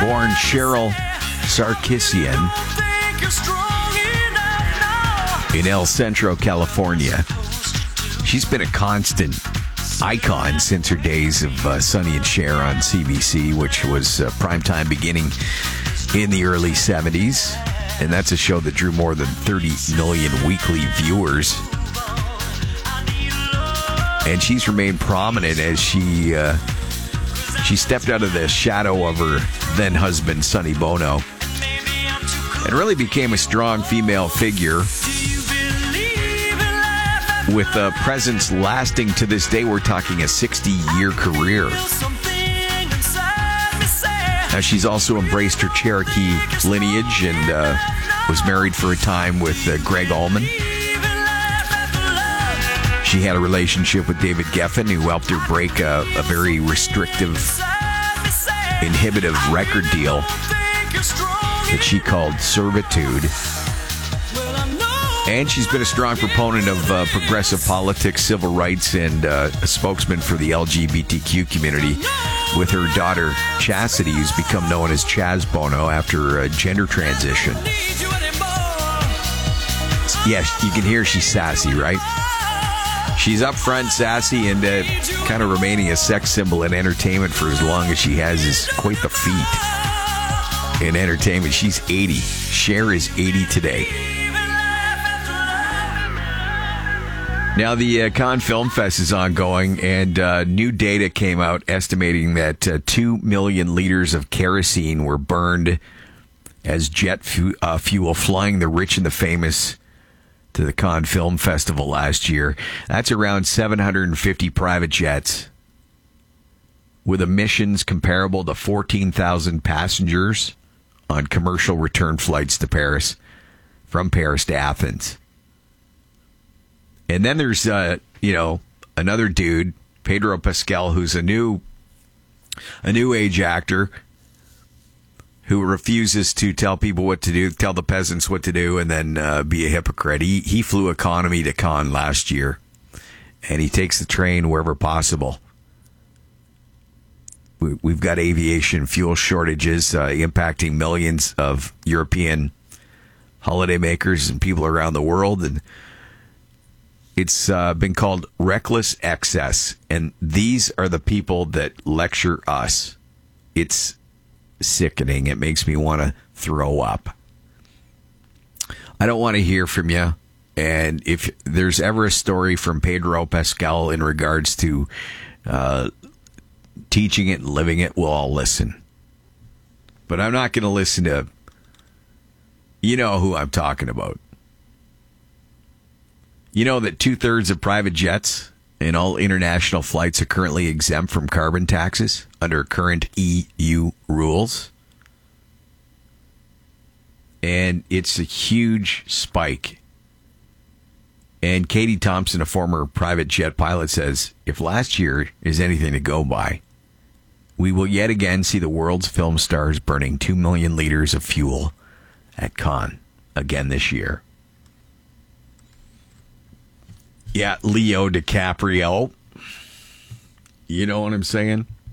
born Cheryl Sarkisian in El Centro, California. She's been a constant icon since her days of Sonny and Cher on CBC, which was primetime beginning in the early 70s. And that's a show that drew more than 30 million weekly viewers. And she's remained prominent as she stepped out of the shadow of her then-husband, Sonny Bono, and really became a strong female figure with a presence lasting to this day. We're talking a 60-year career. Now, she's also embraced her Cherokee lineage and was married for a time with Greg Allman. She had a relationship with David Geffen, who helped her break a very restrictive, inhibitive record deal that she called Servitude. And she's been a strong proponent of progressive politics, civil rights, and a spokesman for the LGBTQ community with her daughter, Chastity, who's become known as Chaz Bono after a gender transition. Yes, you can hear she's sassy, right? She's upfront, sassy, and kind of remaining a sex symbol in entertainment for as long as she has is quite the feat in entertainment. She's 80. Cher is 80 today. Now, the Cannes Film Fest is ongoing, and new data came out estimating that 2 million liters of kerosene were burned as jet fuel, flying the rich and the famous to the Cannes Film Festival last year. That's around 750 private jets, with emissions comparable to 14,000 passengers on commercial return flights to Paris, from Paris to Athens. And then there's, another dude, Pedro Pascal, who's a new age actor who refuses to tell people what to do, tell the peasants what to do, and then be a hypocrite. He flew economy to Cannes last year, and he takes the train wherever possible. We've got aviation fuel shortages impacting millions of European holidaymakers and people around the world, and it's been called reckless excess, and these are the people that lecture us. It's sickening. It makes me want to throw up. I don't want to hear from you, and if there's ever a story from Pedro Pascal in regards to teaching it and living it, we'll all listen. But I'm not going to listen to, you know who I'm talking about. You know that 2/3 of private jets and all international flights are currently exempt from carbon taxes under current EU rules. And it's a huge spike. And Katie Thompson, a former private jet pilot, says, if last year is anything to go by, we will yet again see the world's film stars burning 2 million liters of fuel at Cannes again this year. Yeah, Leo DiCaprio. You know what I'm saying?